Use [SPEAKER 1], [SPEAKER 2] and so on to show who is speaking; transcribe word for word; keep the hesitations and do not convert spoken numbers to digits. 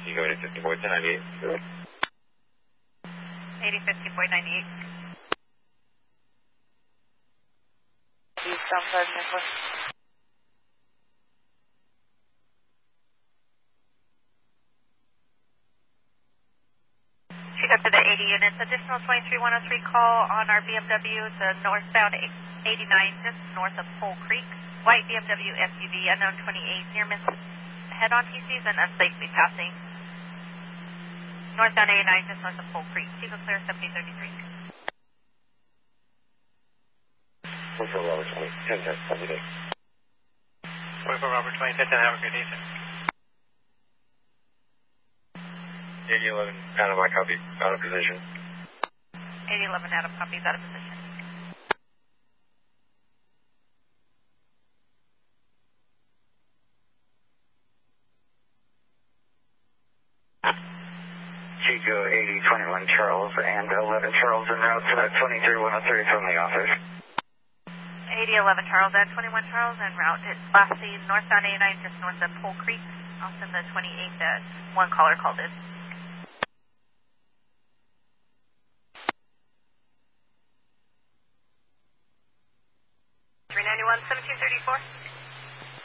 [SPEAKER 1] Chico eighty fifty Boyd ninety-eight.
[SPEAKER 2] eighty fifty Boyd ninety-eight. East outside Nicholas. Chico to the eighty units. Additional twenty-three one oh three call on our B M W, the northbound eighty-nine, just north of Pole Creek. White B M W S U V, unknown twenty-eight, near miss head-on T Cs and unsafely passing. Northbound eighty-nine, just north of Pole Creek. Chico clear seventy thirty-three.
[SPEAKER 1] forty-four Robert twenty, ten ten, have a good day.
[SPEAKER 3] forty-four Robert twenty, ten ten, have a good day, sir.
[SPEAKER 1] eighty eleven, out of my copy, out of position.
[SPEAKER 2] eighty eleven, out of copies, out of position.
[SPEAKER 4] Chico eighty twenty-one Charles and eleven Charles en route to that twenty-three one oh three from the office.
[SPEAKER 2] eighty eleven Charles and twenty-one Charles en route. It's last seen northbound eighty-nine, just north of Pole Creek. I'll send the twenty-eight that one caller called in. three ninety-one, seventeen thirty-four.